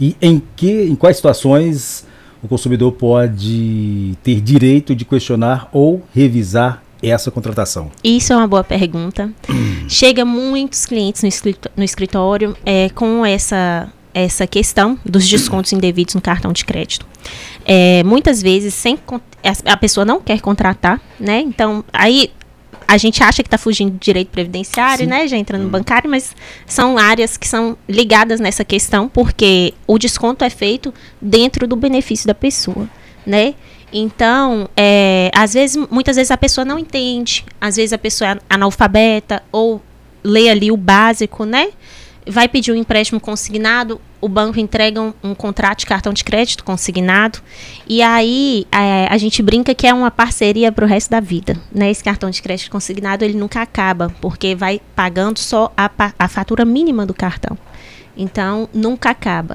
E em quais situações o consumidor pode ter direito de questionar ou revisar essa contratação? Isso é uma boa pergunta. Chega muitos clientes no escritório com essa questão dos descontos indevidos no cartão de crédito. Muitas vezes a pessoa não quer contratar, né? Então, aí a gente acha que está fugindo do direito previdenciário, né? Já entrando no bancário, mas são áreas que são ligadas nessa questão, porque o desconto é feito dentro do benefício da pessoa, né? Então, muitas vezes a pessoa não entende, às vezes a pessoa é analfabeta ou lê ali o básico, né? Vai pedir um empréstimo consignado, o banco entrega um contrato de cartão de crédito consignado, e aí a gente brinca que é uma parceria para o resto da vida, né? Esse cartão de crédito consignado, ele nunca acaba, porque vai pagando só a fatura mínima do cartão. Então, nunca acaba.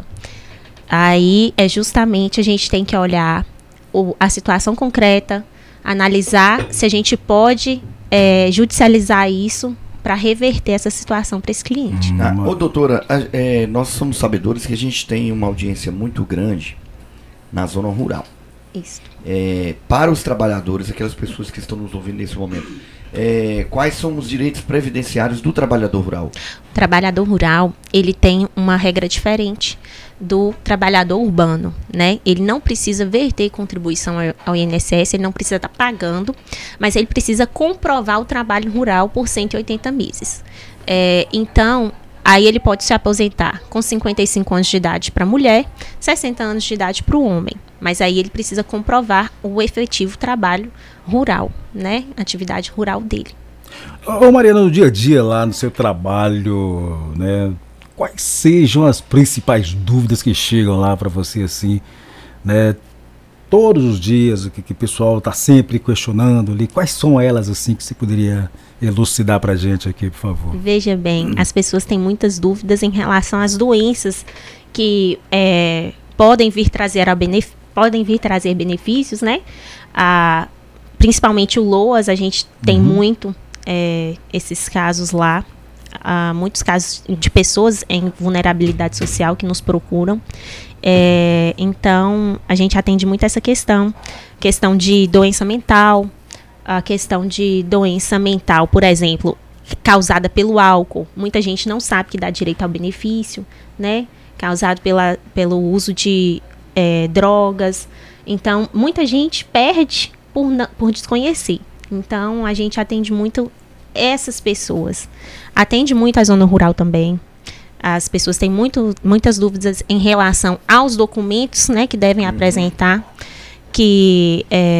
Aí, justamente, a gente tem que olhar a situação concreta, analisar se a gente pode judicializar isso, para reverter essa situação para esse cliente. Doutora, nós somos sabedores que a gente tem uma audiência muito grande na zona rural. Isso. Para os trabalhadores, aquelas pessoas que estão nos ouvindo nesse momento, quais são os direitos previdenciários do trabalhador rural? O trabalhador rural, ele tem uma regra diferente do trabalhador urbano, né? Ele não precisa verter contribuição ao INSS, ele não precisa estar pagando, mas ele precisa comprovar o trabalho rural por 180 meses. Então, aí ele pode se aposentar com 55 anos de idade para a mulher, 60 anos de idade para o homem. Mas aí ele precisa comprovar o efetivo trabalho rural, né? Atividade rural dele. Ô Mariana, no dia a dia lá no seu trabalho, né? Quais sejam as principais dúvidas que chegam lá para você, assim, né? Todos os dias, que o pessoal está sempre questionando ali, quais são elas, assim, que você poderia elucidar para a gente aqui, por favor? Veja bem, as pessoas têm muitas dúvidas em relação às doenças que podem vir trazer benefícios, né? Principalmente o LOAS, a gente tem muito esses casos lá. Há muitos casos de pessoas em vulnerabilidade social que nos procuram. Então, a gente atende muito essa questão de doença mental, a questão de doença mental, por exemplo, causada pelo álcool. Muita gente não sabe que dá direito ao benefício, né? Causado pelo uso de drogas. Então, muita gente perde por desconhecer. Então, a gente atende muito essas pessoas. Atende muito a zona rural também. As pessoas têm muitas dúvidas em relação aos documentos, né, que devem apresentar, que,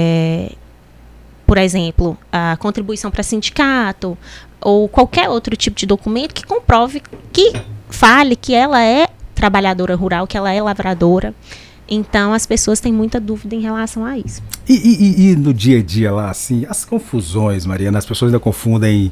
por exemplo, a contribuição para sindicato ou qualquer outro tipo de documento que comprove, que fale que ela é trabalhadora rural, que ela é lavradora. Então, as pessoas têm muita dúvida em relação a isso. E no dia a dia lá, assim, as confusões, Mariana, as pessoas ainda confundem,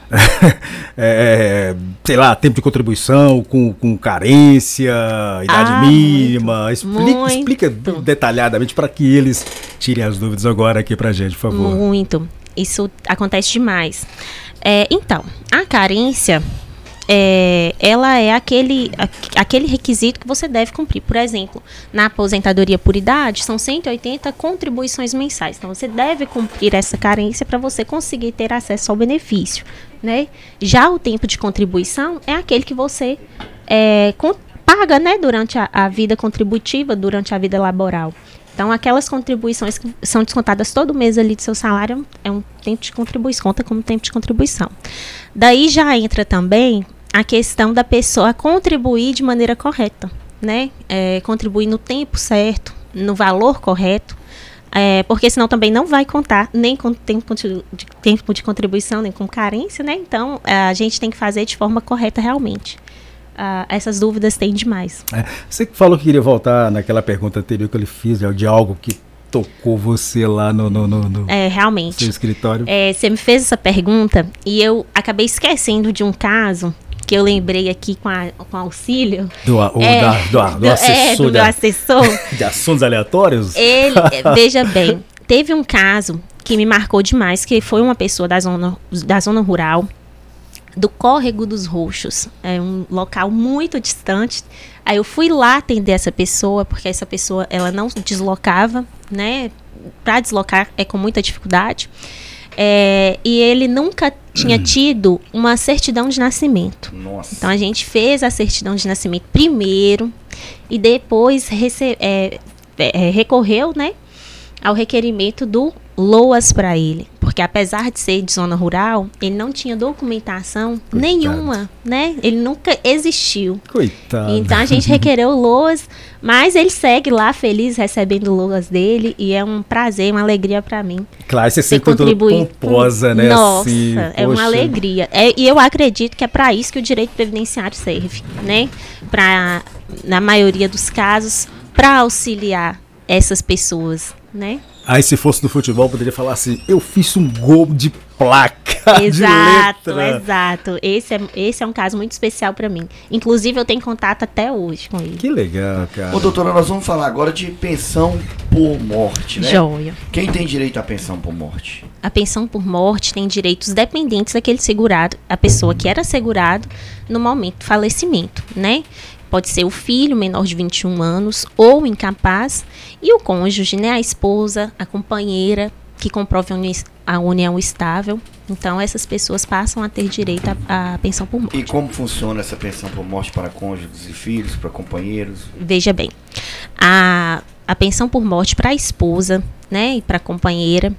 sei lá, tempo de contribuição com carência, idade mínima. Explica detalhadamente para que eles tirem as dúvidas agora aqui pra gente, por favor. Muito. Isso acontece demais. Então, a carência... ela é aquele requisito que você deve cumprir. Por exemplo, na aposentadoria por idade, são 180 contribuições mensais. Então, você deve cumprir essa carência para você conseguir ter acesso ao benefício, né? Já o tempo de contribuição é aquele que você paga, né, durante a vida contributiva, durante a vida laboral. Então, aquelas contribuições que são descontadas todo mês ali do seu salário é um tempo de contribuição, conta como tempo de contribuição. Daí já entra também a questão da pessoa contribuir de maneira correta, né? Contribuir no tempo certo, no valor correto, porque senão também não vai contar nem com tempo de contribuição, nem com carência, né? Então, a gente tem que fazer de forma correta realmente. Essas dúvidas tem demais. Você falou que queria voltar naquela pergunta anterior que eu lhe fiz, de algo que tocou você lá no realmente. seu escritório. Você me fez essa pergunta e eu acabei esquecendo de um caso que eu lembrei aqui com auxílio. Do assessor. Do meu assessor. De assuntos aleatórios? Veja bem, teve um caso que me marcou demais, que foi uma pessoa da zona rural, do Córrego dos Roxos. É um local muito distante. Aí eu fui lá atender essa pessoa, porque essa pessoa ela não deslocava, né? Para deslocar é com muita dificuldade. E ele nunca tinha tido uma certidão de nascimento. Nossa. Então a gente fez a certidão de nascimento primeiro e depois recorreu, né, ao requerimento do LOAS para ele. Porque apesar de ser de zona rural, ele não tinha documentação nenhuma, né? Ele nunca existiu. Coitado. Então a gente requereu o LOAS, mas ele segue lá feliz recebendo o LOAS dele e é um prazer, uma alegria para mim. Claro, você sempre toda pomposa, né? Nossa, assim, é uma alegria. E eu acredito que é para isso que o direito previdenciário serve, né? Para, na maioria dos casos, para auxiliar essas pessoas, né? Aí se fosse do futebol, poderia falar assim, eu fiz um gol de placa, Exato, de letra. exato. Esse é um caso muito especial para mim. Inclusive, eu tenho contato até hoje com ele. Que legal, cara. Ô, doutora, nós vamos falar agora de pensão por morte, né? Joia. Quem tem direito à pensão por morte? A pensão por morte tem direitos dependentes daquele segurado, a pessoa que era segurado no momento do falecimento, né? Pode ser o filho menor de 21 anos ou incapaz e o cônjuge, né, a esposa, a companheira que comprove a união estável. Então, essas pessoas passam a ter direito à pensão por morte. E como funciona essa pensão por morte para cônjuges e filhos, para companheiros? Veja bem, a pensão por morte para a esposa, né, e para a companheira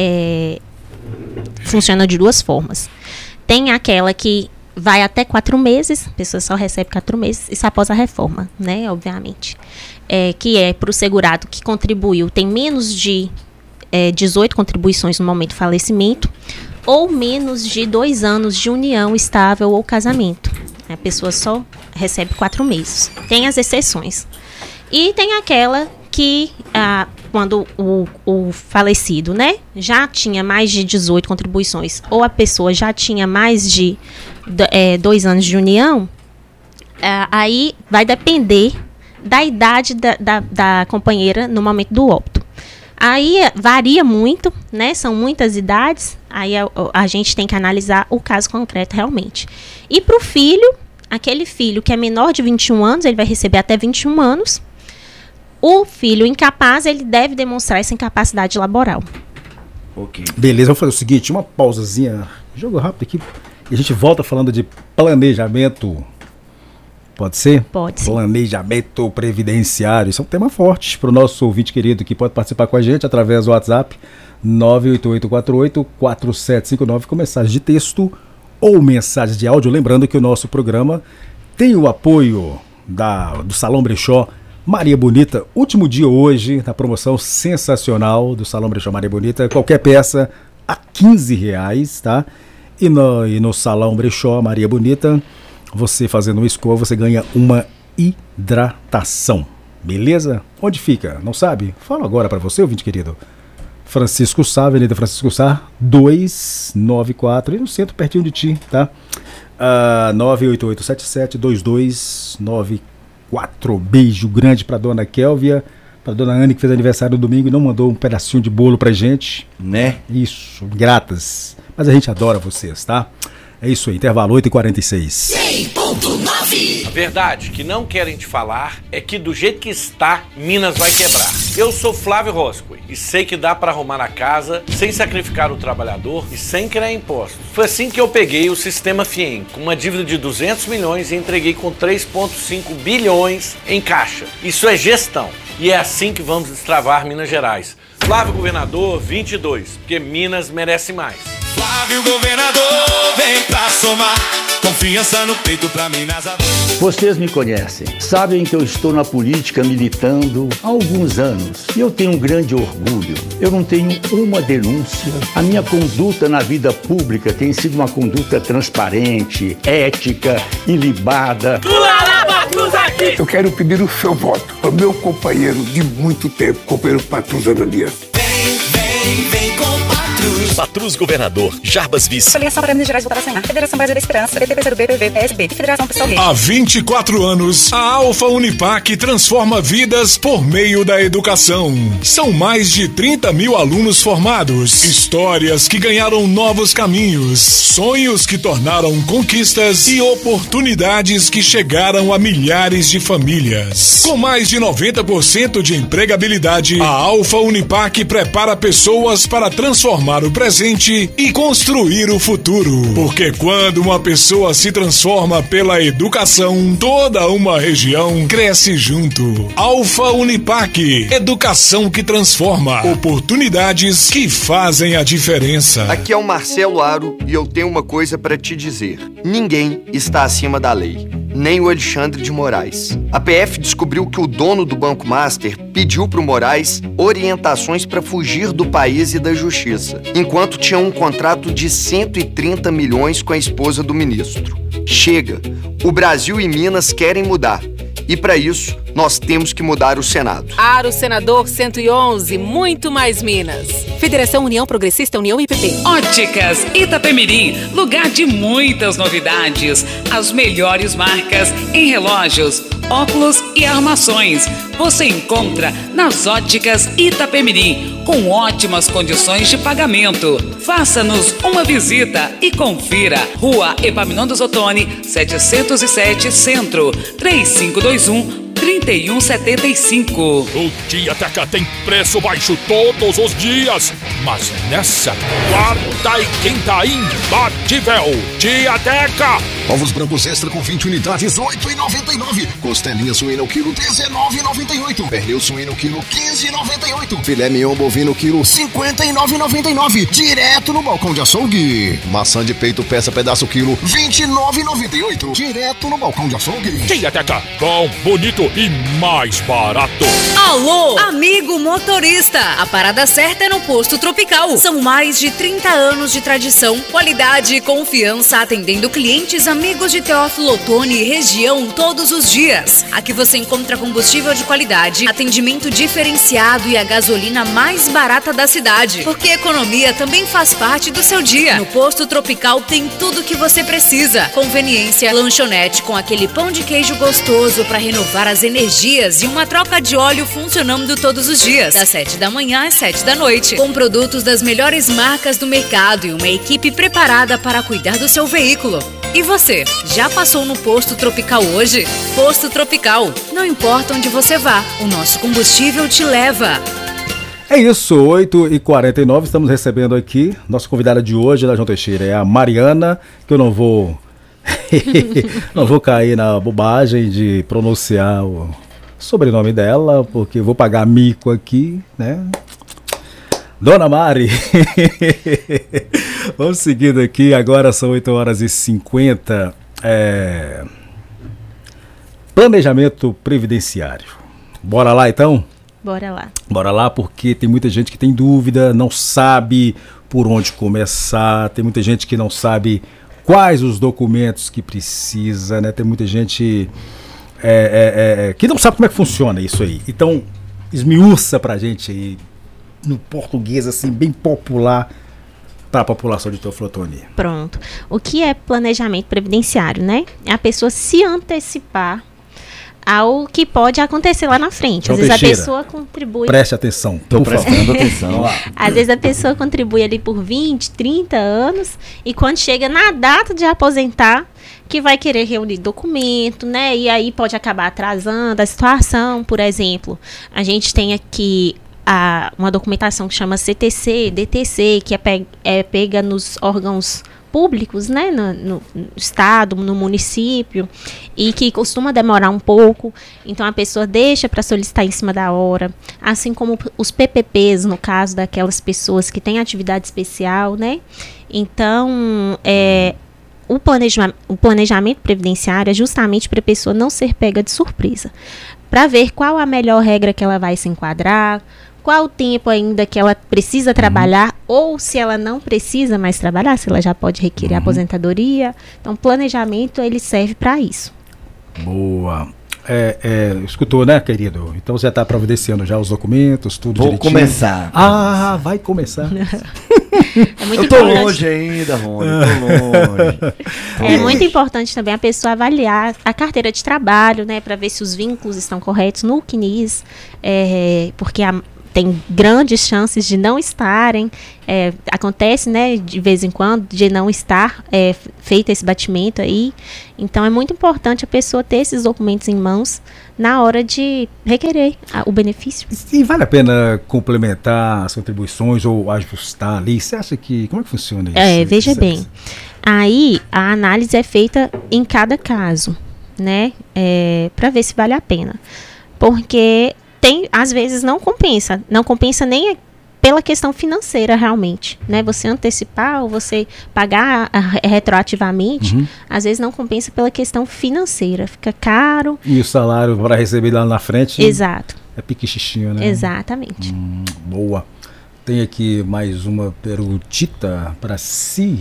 funciona de duas formas. Tem aquela que vai até 4 meses, a pessoa só recebe 4 meses, isso após a reforma, né, obviamente. Que é para o segurado que contribuiu, tem menos de 18 contribuições no momento do falecimento, ou menos de 2 anos de união estável ou casamento. A pessoa só recebe 4 meses. Tem as exceções. E tem aquela que, quando o falecido, né, já tinha mais de 18 contribuições, ou a pessoa já tinha mais de 2 anos de união, aí vai depender da idade da companheira no momento do óbito. Aí varia muito, né? São muitas idades, aí a gente tem que analisar o caso concreto realmente. E para o filho, aquele filho que é menor de 21 anos, ele vai receber até 21 anos. O filho incapaz, ele deve demonstrar essa incapacidade laboral. Ok. Beleza, vamos fazer o seguinte, uma pausazinha, jogo rápido aqui, e a gente volta falando de planejamento. Pode ser? Pode ser. Planejamento previdenciário. Isso é um tema forte para o nosso ouvinte querido que pode participar com a gente através do WhatsApp 988484759 com mensagem de texto ou mensagem de áudio. Lembrando que o nosso programa tem o apoio do Salão Brechó Maria Bonita. Último dia hoje da promoção sensacional do Salão Brechó Maria Bonita. Qualquer peça a R$15, tá? E no Salão Brechó Maria Bonita, você fazendo uma escova, você ganha uma hidratação. Beleza? Onde fica? Não sabe? Falo agora para você, ouvinte querido. Francisco Sá, Avenida Francisco Sá, 294, e no centro, pertinho de ti, tá? 98877-2294. Beijo grande pra dona Kélvia, pra dona Anne, que fez aniversário no domingo e não mandou um pedacinho de bolo pra gente. Né? Isso, gratas. Mas a gente adora vocês, tá? É isso aí, intervalo 8h46. 100.9. A verdade que não querem te falar é que do jeito que está, Minas vai quebrar. Eu sou Flávio Roscoe e sei que dá para arrumar a casa sem sacrificar o trabalhador e sem criar impostos. Foi assim que eu peguei o Sistema FIEM, com uma dívida de 200 milhões e entreguei com 3,5 bilhões em caixa. Isso é gestão. E é assim que vamos destravar Minas Gerais. Flávio Governador 22, porque Minas merece mais. Flávio Governador, vem pra somar confiança no peito pra Minas. Vocês me conhecem, sabem que eu estou na política militando há alguns anos e eu tenho um grande orgulho. Eu não tenho uma denúncia. A minha conduta na vida pública tem sido uma conduta transparente, ética, ilibada. Eu quero pedir o seu voto ao meu companheiro de muito tempo, companheiro Patrus Ananias. Vem com Patrus. Patrus Governador, Jarbas Vice. Filiação para Minas Gerais voltada a Senado. Federação Brasil da Esperança. PT, PCdoB, PV, PSB. Federação Pessoal Gay. Há 24 anos, a Alfa Unipac transforma vidas por meio da educação. São mais de 30 mil alunos formados. Histórias que ganharam novos caminhos. Sonhos que tornaram conquistas e oportunidades que chegaram a milhares de famílias. Com mais de 90% de empregabilidade, a Alfa Unipac prepara pessoas para transformar o presente e construir o futuro. Porque quando uma pessoa se transforma pela educação, toda uma região cresce junto. Alfa Unipac, educação que transforma, oportunidades que fazem a diferença. Aqui é o Marcelo Aro e eu tenho uma coisa para te dizer. Ninguém está acima da lei, nem o Alexandre de Moraes. A PF descobriu que o dono do Banco Master pediu para o Moraes orientações para fugir do país e da justiça, enquanto tinha um contrato de 130 milhões com a esposa do ministro. Chega! O Brasil e Minas querem mudar. E para isso, nós temos que mudar o Senado. Aro Senador 111, muito mais Minas. Federação União Progressista União IPP. Óticas Itapemirim, lugar de muitas novidades. As melhores marcas em relógios, óculos e armações. Você encontra nas Óticas Itapemirim, com ótimas condições de pagamento. Faça-nos uma visita e confira. Rua Epaminondas Ottoni, 707 Centro, 3521-3175. O Diateca tem preço baixo todos os dias, mas nessa, quarta e quinta imbatível. Diateca! Ovos brancos extra com 20 unidades, R$ 8,99. Costelinha suína o quilo, R$ 19,98. Pernil suíno quilo, R$ 15,98. Filé mignon bovino quilo, R$ 59,99. Direto no balcão de açougue. Maçã de peito peça pedaço quilo, R$ 29,98. Direto no balcão de açougue. Diateca, bom, bonito e mais barato. Alô, amigo motorista. A parada certa é no Posto Tropical. São mais de 30 anos de tradição, qualidade e confiança atendendo clientes amigos de Teófilo Otoni e região todos os dias. Aqui você encontra combustível de qualidade, atendimento diferenciado e a gasolina mais barata da cidade. Porque economia também faz parte do seu dia. No Posto Tropical tem tudo o que você precisa. Conveniência, lanchonete com aquele pão de queijo gostoso para renovar as energias e uma troca de óleo funcionando todos os dias, das 7 da manhã às 7 da noite. Com produtos das melhores marcas do mercado e uma equipe preparada para cuidar do seu veículo. E você, já passou no Posto Tropical hoje? Posto Tropical, não importa onde você vá, o nosso combustível te leva. É isso, 8h49, estamos recebendo aqui, nossa convidada de hoje, da João Teixeira, é a Mariana, que eu não vou cair na bobagem de pronunciar o sobrenome dela, porque vou pagar mico aqui, né? Dona Mari, vamos seguindo aqui, agora são 8h50, planejamento previdenciário. Bora lá então? Bora lá. Bora lá, porque tem muita gente que tem dúvida, não sabe por onde começar, tem muita gente que não sabe quais os documentos que precisa, né? Tem muita gente que não sabe como é que funciona isso aí. Então, esmiuça pra gente aí, no português assim, bem popular, para a população de Teófilo Otoni. Pronto. O que é planejamento previdenciário, né? É a pessoa se antecipar ao que pode acontecer lá na frente. João Às vezes Teixeira, a pessoa contribui... Preste atenção. Estou prestando atenção. Às vezes a pessoa contribui ali por 20, 30 anos e quando chega na data de aposentar, que vai querer reunir documento, né? E aí pode acabar atrasando a situação. Por exemplo, a gente tem aqui uma documentação que chama CTC, DTC, que é pega nos órgãos públicos, né, no estado, no município, e que costuma demorar um pouco, então a pessoa deixa para solicitar em cima da hora, assim como os PPPs, no caso daquelas pessoas que têm atividade especial, né, então o planejamento previdenciário é justamente para a pessoa não ser pega de surpresa, para ver qual a melhor regra que ela vai se enquadrar, qual o tempo ainda que ela precisa trabalhar, ou se ela não precisa mais trabalhar, se ela já pode requerer aposentadoria. Então, o planejamento, ele serve para isso. Boa. Escutou, né, querido? Então, você já está providenciando já os documentos, tudo direitinho? Vou começar. Ah, vai começar. É muito eu tô importante. longe ainda, Rony, tô longe. É muito importante também a pessoa avaliar a carteira de trabalho, né, para ver se os vínculos estão corretos no CNIS, porque tem grandes chances de não estarem, acontece, né, de vez em quando, de não estar feito esse batimento aí. Então é muito importante a pessoa ter esses documentos em mãos na hora de requerer o benefício. E vale a pena complementar as contribuições ou ajustar ali? Você acha que... Como é que funciona isso? Veja bem, aí a análise é feita em cada caso, né, para ver se vale a pena. Porque às vezes não compensa nem pela questão financeira realmente, né? Você antecipar ou você pagar retroativamente, às vezes não compensa pela questão financeira, fica caro. E o salário para receber lá na frente? Exato. É pique-xixinho, né? Exatamente. Boa. Tem aqui mais uma perguntita para si.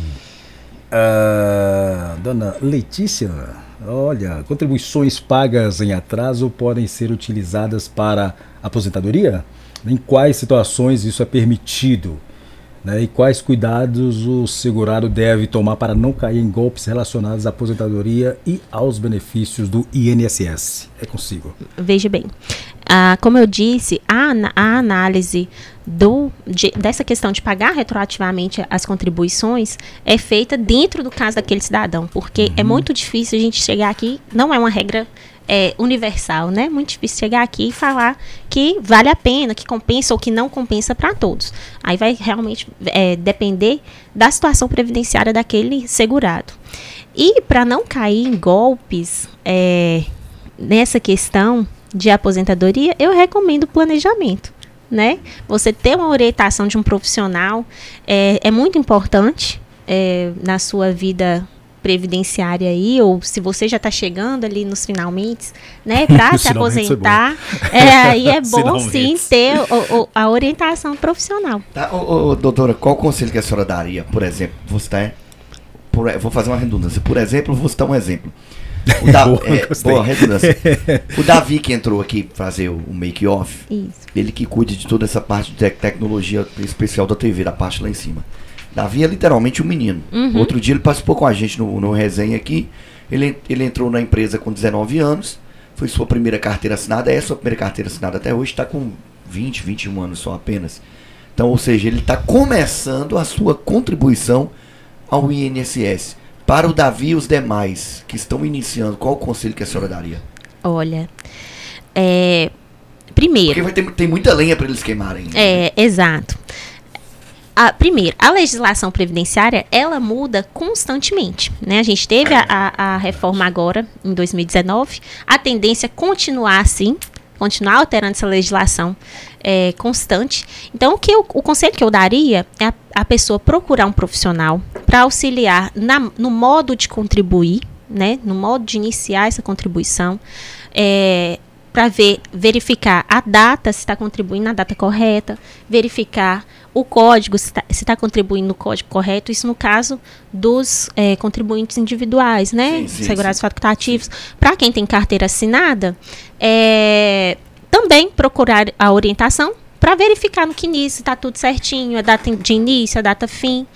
Dona Letícia, olha, contribuições pagas em atraso podem ser utilizadas para aposentadoria? Em quais situações isso é permitido? Né? E quais cuidados o segurado deve tomar para não cair em golpes relacionados à aposentadoria e aos benefícios do INSS? É consigo. Veja bem, como eu disse, a análise dessa questão de pagar retroativamente as contribuições é feita dentro do caso daquele cidadão, porque é muito difícil a gente chegar aqui, não é uma regra universal, né? Muito difícil chegar aqui e falar que vale a pena, que compensa ou que não compensa para todos. Aí vai realmente depender da situação previdenciária daquele segurado. E para não cair em golpes nessa questão de aposentadoria, eu recomendo planejamento, né? Você ter uma orientação de um profissional é muito importante na sua vida previdenciária aí, ou se você já está chegando ali nos finalmente, né, para se aposentar, aí é bom sim ter a orientação profissional. Tá, doutora, qual conselho que a senhora daria, por exemplo? Vou fazer uma redundância. Por exemplo, vou citar um exemplo. Boa redundância. O Davi que entrou aqui fazer o make-off, ele que cuida de toda essa parte de tecnologia especial da TV, da parte lá em cima. Davi é literalmente um menino. Outro dia ele participou com a gente no resenha aqui. Ele entrou na empresa com 19 anos. Foi sua primeira carteira assinada. É sua primeira carteira assinada até hoje. Está com 20, 21 anos só apenas. Então, ou seja, ele está começando a sua contribuição ao INSS. Para o Davi e os demais que estão iniciando, qual o conselho que a senhora daria? Olha, primeiro... Porque tem muita lenha para eles queimarem. Exato. Primeiro, a legislação previdenciária, ela muda constantemente, né? A gente teve a reforma agora, em 2019, a tendência é continuar assim, continuar alterando essa legislação constante. Então, o conselho que eu daria é a pessoa procurar um profissional para auxiliar no modo de contribuir, né? No modo de iniciar essa contribuição, para verificar a data, se está contribuindo na data correta, verificar o código, se está contribuindo no código correto, isso no caso dos contribuintes individuais, né? Segurados facultativos. Para quem tem carteira assinada, também procurar a orientação para verificar no CNIS se está tudo certinho, a data de início, a data fim.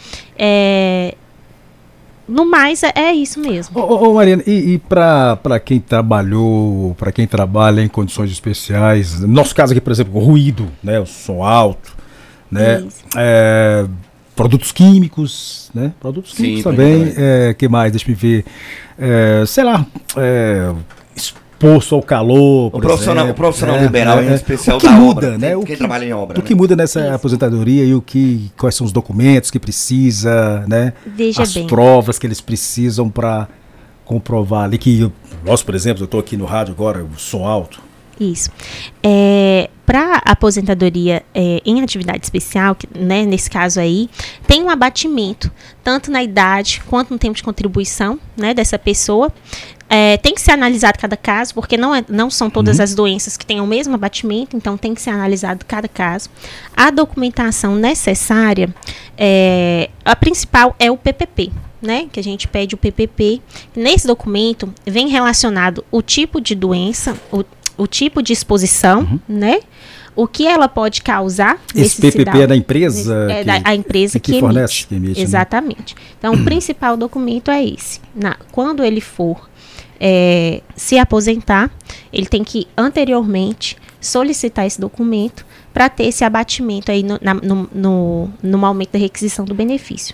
No mais, é isso mesmo. Mariana, e para quem trabalhou, para quem trabalha em condições especiais, no nosso caso aqui, por exemplo, o ruído, né, o som alto, né, produtos químicos, né, produtos químicos também, que mais, deixa eu ver, sei lá, exposto ao calor, por exemplo. O profissional liberal, em especial o que da muda, obra, né? Quem trabalha em obra. O que muda nessa aposentadoria e quais são os documentos que precisa, né? Veja as bem. provas que eles precisam para comprovar ali que, nós, por exemplo, eu estou aqui no rádio agora, o som alto. Isso. Para aposentadoria em atividade especial, né, nesse caso aí, tem um abatimento, tanto na idade quanto no tempo de contribuição, né, dessa pessoa. Tem que ser analisado cada caso, porque não são todas as doenças que têm o mesmo abatimento, então tem que ser analisado cada caso. A documentação necessária, a principal é o PPP, né, que a gente pede o PPP. Nesse documento vem relacionado o tipo de doença, o tipo de exposição, né? O que ela pode causar. Esse PPP é da empresa? A empresa que fornece, emite. Exatamente. Né? Então, o principal documento é esse. Quando ele for se aposentar, ele tem que anteriormente solicitar esse documento para ter esse abatimento aí no momento da requisição do benefício.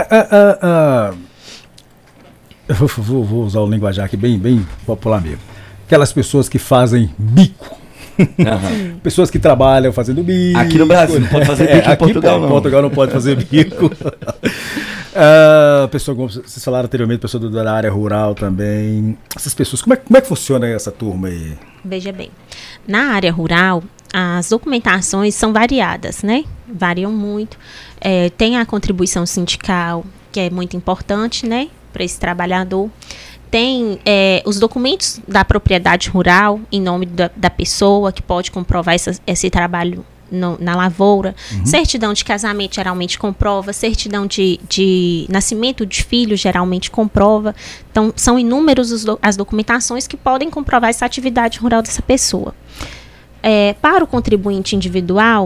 Eu vou usar o linguajar aqui bem popular mesmo. Aquelas pessoas que fazem bico. Pessoas que trabalham fazendo bico. Aqui no Brasil não pode fazer bico, em Portugal não. Portugal não pode fazer bico. Pessoa, como vocês falaram anteriormente, pessoa da área rural também. Essas pessoas, como é que funciona essa turma aí? Veja bem, na área rural, as documentações são variadas, né? Variam muito. Tem a contribuição sindical, que é muito importante, né? Para esse trabalhador. Tem os documentos da propriedade rural em nome da pessoa que pode comprovar esse trabalho na lavoura. Certidão de casamento geralmente comprova. Certidão de nascimento de filho geralmente comprova. Então, são inúmeras as documentações que podem comprovar essa atividade rural dessa pessoa. Para o contribuinte individual,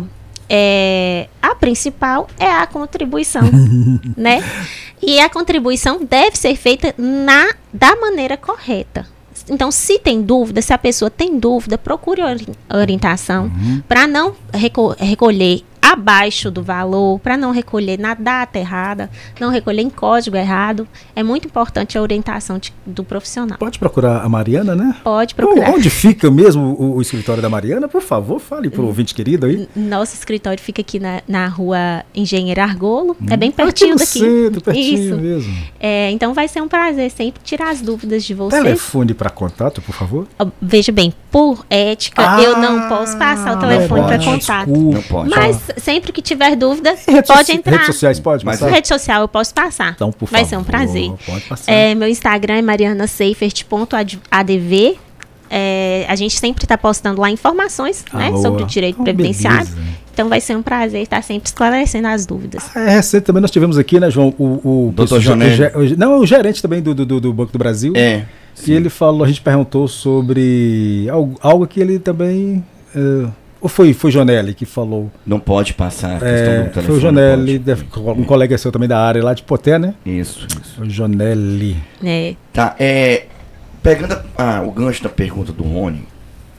a principal é a contribuição, né? E a contribuição deve ser feita da maneira correta. Então, se a pessoa tem dúvida, procure orientação para não recolher abaixo do valor, para não recolher na data errada, não recolher em código errado. É muito importante a orientação do profissional. Pode procurar a Mariana, né? Pode procurar. Onde fica mesmo o escritório da Mariana? Por favor, fale para o ouvinte querido aí. Nosso escritório fica aqui na rua Engenheiro Argolo. É bem pertinho daqui. Pertinho isso mesmo. Então vai ser um prazer sempre tirar as dúvidas de vocês. Telefone para contato, por favor. Veja bem, por ética, eu não posso passar o telefone para contato. Não pode. Mas sempre que tiver dúvida, pode entrar. Redes sociais pode passar? Rede social eu posso passar. Então, por Vai favor, ser um prazer. Pode passar. Meu Instagram é marianaseifert.adv. A gente sempre está postando lá informações, né, sobre o direito previdenciário. Beleza. Então vai ser um prazer estar sempre esclarecendo as dúvidas. Recente também nós tivemos aqui, né, João, o Dr. Jonelli. O gerente também do Banco do Brasil. Sim. E ele falou, a gente perguntou sobre algo que ele também... ou foi Jonelli que falou? Não pode passar a questão do telefone. Foi o Jonelli, um colega seu também da área lá de Poté, né? Isso. O Jonelli. Tá, pegando o gancho da pergunta do Rony,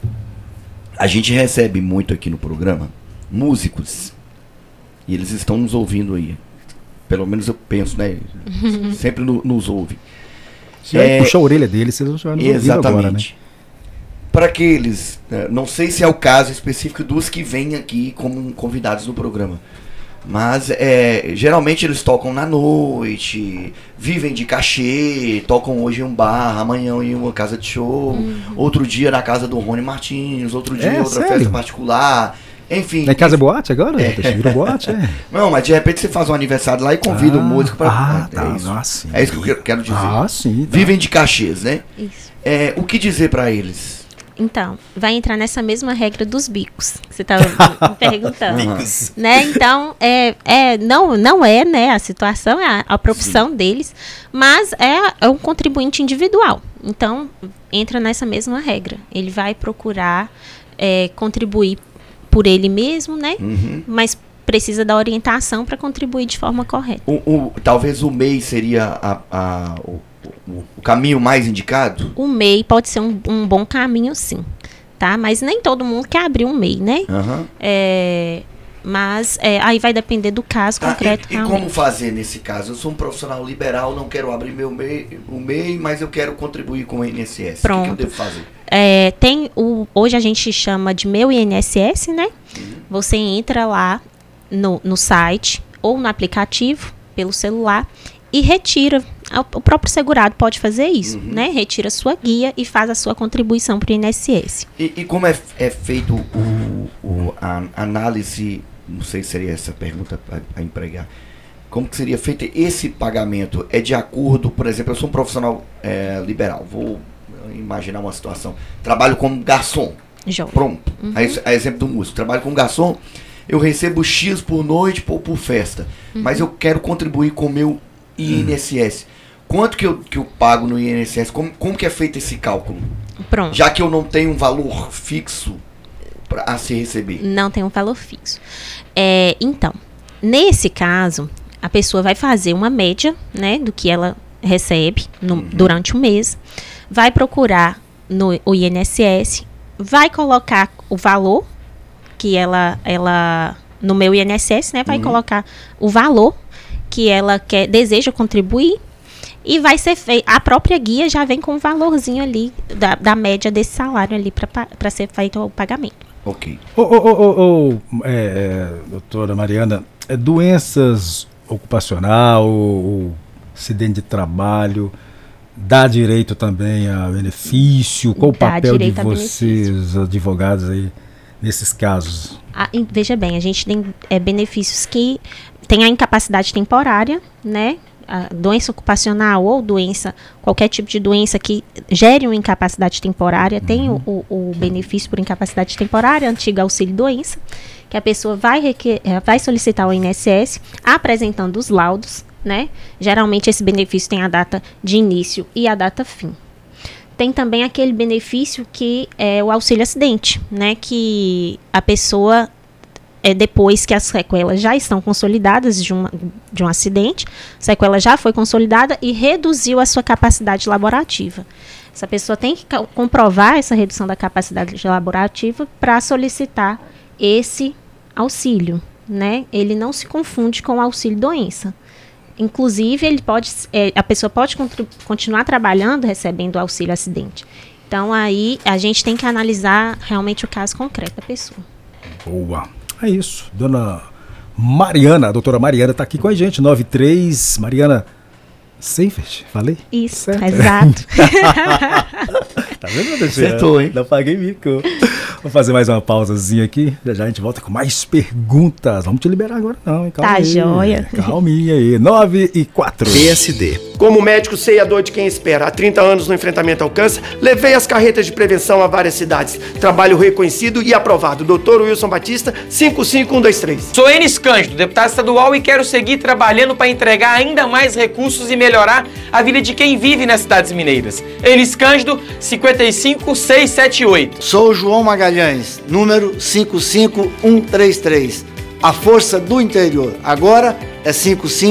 a gente recebe muito aqui no programa músicos, e eles estão nos ouvindo aí. Pelo menos eu penso, né? Sempre nos ouve. Você puxou a orelha deles, vocês vão nos ouvir agora, né? Para aqueles, não sei se é o caso específico dos que vêm aqui como convidados no programa, mas geralmente eles tocam na noite, vivem de cachê, tocam hoje em um bar, amanhã em uma casa de show, outro dia na casa do Rony Martins, outro dia em outra festa particular, enfim. Na casa boate agora? Virou boate, Não, mas de repente você faz um aniversário lá e convida um músico para... Sim. É isso que eu quero dizer. Sim. Tá. Vivem de cachês, né? Isso. O que dizer para eles? Então, vai entrar nessa mesma regra dos bicos que você estava me perguntando. Né? Então, não é, né, a situação, é a profissão deles, mas é um contribuinte individual. Então, entra nessa mesma regra. Ele vai procurar contribuir por ele mesmo, né? Mas precisa da orientação para contribuir de forma correta. Talvez o MEI seria o caminho mais indicado? O MEI pode ser um bom caminho, sim. Tá? Mas nem todo mundo quer abrir um MEI, né? Mas aí vai depender do caso concreto. E como fazer nesse caso? Eu sou um profissional liberal, não quero abrir o MEI, mas eu quero contribuir com o INSS. Pronto. O que eu devo fazer? Hoje a gente chama de Meu INSS, né? Você entra lá no site ou no aplicativo, pelo celular, e retira. O próprio segurado pode fazer isso, né? Retira a sua guia e faz a sua contribuição para o INSS. E como é feito a análise, não sei se seria essa pergunta para empregar, como que seria feito esse pagamento? É de acordo, por exemplo, eu sou um profissional liberal, vou imaginar uma situação, trabalho como garçom, pronto, a exemplo do músico, trabalho como garçom, eu recebo X por noite ou por festa, mas eu quero contribuir com o meu INSS. Quanto que eu pago no INSS? Como que é feito esse cálculo? Pronto. Já que eu não tenho um valor fixo a se receber. Não tem um valor fixo. Então, nesse caso, a pessoa vai fazer uma média, né, do que ela recebe durante o mês, vai procurar no INSS, vai colocar o valor que ela no meu INSS, né, vai colocar o valor que ela deseja contribuir e vai ser feito. A própria guia já vem com um valorzinho ali da média desse salário ali para ser feito o pagamento. Ok. Doutora Mariana, doenças ocupacional, ou acidente de trabalho, dá direito também a benefício? Qual o papel de vocês, advogados, aí, nesses casos? Veja bem, a gente tem benefícios que tem a incapacidade temporária, né? A doença ocupacional ou qualquer tipo de doença que gere uma incapacidade temporária, tem o benefício por incapacidade temporária, antigo auxílio-doença, que a pessoa vai solicitar ao INSS apresentando os laudos, né? Geralmente esse benefício tem a data de início e a data fim. Tem também aquele benefício que é o auxílio-acidente, né? Que a pessoa, depois que as sequelas já estão consolidadas de um acidente, a sequela já foi consolidada e reduziu a sua capacidade laborativa. Essa pessoa tem que comprovar essa redução da capacidade laborativa para solicitar esse auxílio, né? Ele não se confunde com o auxílio-doença. Inclusive, a pessoa pode continuar trabalhando recebendo o auxílio-acidente. Então, aí, a gente tem que analisar realmente o caso concreto da pessoa. Boa. É isso. Dona Mariana, a doutora Mariana está aqui com a gente, 93, Mariana Seifert, falei? Isso, certo? Exato. Tá vendo, doutora? Acertou, hein? Não paguei mico. Vamos fazer mais uma pausazinha aqui, já a gente volta com mais perguntas. Vamos te liberar agora não, hein? Calma tá aí. Joia. Calminha aí, 9:04. PSD. Como médico, sei a dor de quem espera. Há 30 anos no enfrentamento ao câncer, levei as carretas de prevenção a várias cidades. Trabalho reconhecido e aprovado. Dr. Wilson Batista, 55123. Sou Enis Cândido, deputado estadual, e quero seguir trabalhando para entregar ainda mais recursos e melhorar a vida de quem vive nas cidades mineiras. Enis Cândido, 55678. Sou João Magalhães, número 55133. A força do interior. Agora é 55